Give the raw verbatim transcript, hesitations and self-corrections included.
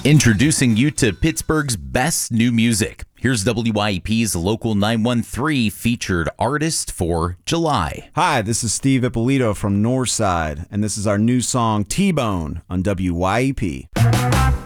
Introducing you to Pittsburgh's best new music. Here's W I E P's Local nine one three featured artist for July. Hi, this is Steve Ippolito from Northside, and this is our new song T-Bone on W Y E P.